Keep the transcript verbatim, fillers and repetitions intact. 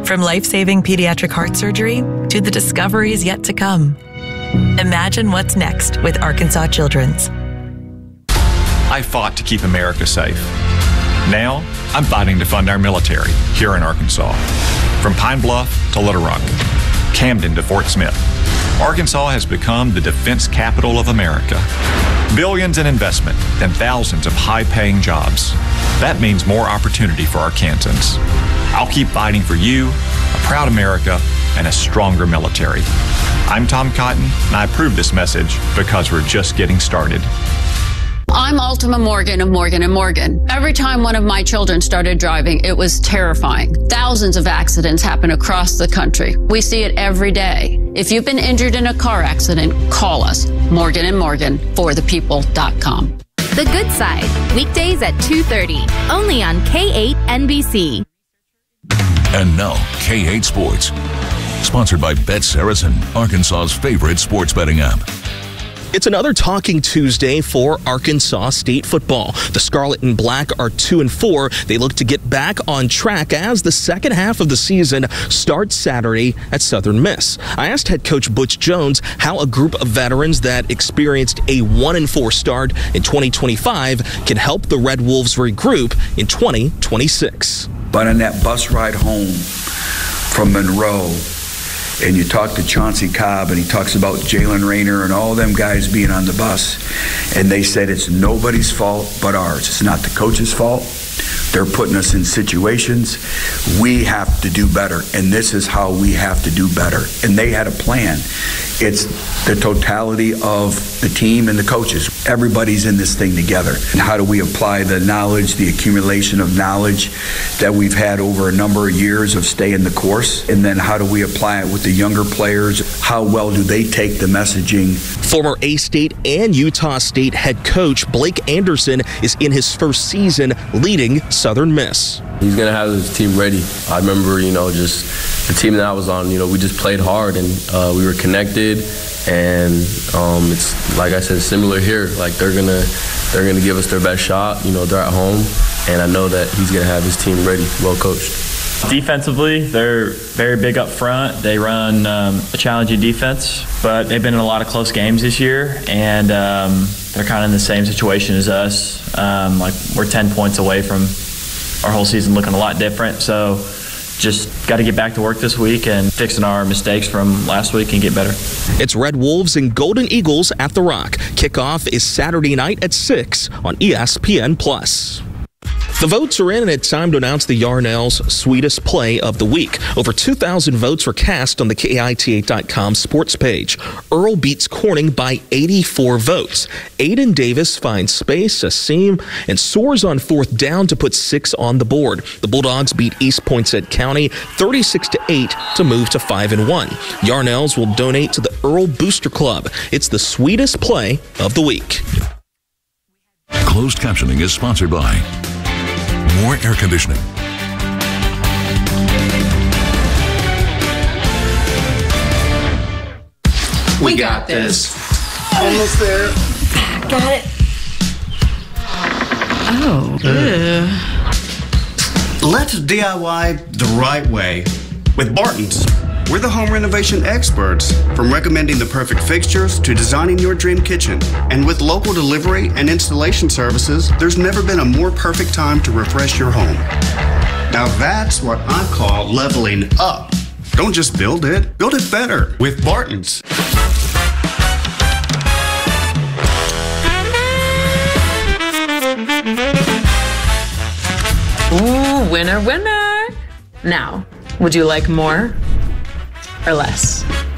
From life-saving pediatric heart surgery to the discoveries yet to come. Imagine what's next with Arkansas Children's. I fought to keep America safe. Now, I'm fighting to fund our military here in Arkansas. From Pine Bluff to Little Rock, Camden to Fort Smith, Arkansas has become the defense capital of America. Billions in investment and thousands of high-paying jobs. That means more opportunity for Arkansans. I'll keep fighting for you, a proud America, and a stronger military. I'm Tom Cotton, and I approve this message because we're just getting started. I'm Ultima Morgan of Morgan and Morgan. Every time one of my children started driving, it was terrifying. Thousands of accidents happen across the country. We see it every day. If you've been injured in a car accident, call us. Morgan and Morgan for the people dot com. The Good Side, weekdays at two thirty, only on K eight N B C. And now, K eight Sports. Sponsored by Bet Saracen, Arkansas's favorite sports betting app. It's another Talking Tuesday for Arkansas State football. The Scarlet and Black are two and four. They look to get back on track as the second half of the season starts Saturday at Southern Miss. I asked head coach Butch Jones how a group of veterans that experienced a one and four start in twenty twenty-five can help the Red Wolves regroup in twenty twenty-six. But on that bus ride home from Monroe, and you talk to Chauncey Cobb, and he talks about Jalen Rayner and all them guys being on the bus, and they said it's nobody's fault but ours. It's not the coach's fault. They're putting us in situations. We have to do better, and this is how we have to do better. And they had a plan. It's the totality of the team and the coaches. Everybody's in this thing together. And how do we apply the knowledge, the accumulation of knowledge that we've had over a number of years of staying the course? And then how do we apply it with the younger players? How well do they take the messaging? Former A-State and Utah State head coach Blake Anderson is in his first season leading Southern Miss. He's going to have his team ready. I remember, you know, just the team that I was on, you know, we just played hard and uh, we were connected. And um, it's, like I said, similar here. Like they're going to they're gonna give us their best shot. You know, they're at home. And I know that he's going to have his team ready, well coached. Defensively, they're very big up front. They run um, a challenging defense, but they've been in a lot of close games this year, and um, they're kind of in the same situation as us. Um, like we're ten points away from our whole season looking a lot different. So just got to get back to work this week and fixing our mistakes from last week and get better. It's Red Wolves and Golden Eagles at The Rock. Kickoff is Saturday night at six on E S P N plus. The votes are in, and it's time to announce the Yarnell's Sweetest Play of the Week. Over two thousand votes were cast on the K I T eight dot com sports page. Earl beats Corning by eighty-four votes. Aiden Davis finds space, a seam, and soars on fourth down to put six on the board. The Bulldogs beat East Poinsett County thirty-six to eight to move to five and one. Yarnell's will donate to the Earl Booster Club. It's the Sweetest Play of the Week. Closed captioning is sponsored by More Air Conditioning. We got this. Almost there. Got it. Oh. Uh. Let's D I Y the right way with Barton's. We're the home renovation experts, from recommending the perfect fixtures to designing your dream kitchen. And with local delivery and installation services, there's never been a more perfect time to refresh your home. Now that's what I call leveling up. Don't just build it, build it better with Barton's. Ooh, winner, winner. Now, would you like more or less?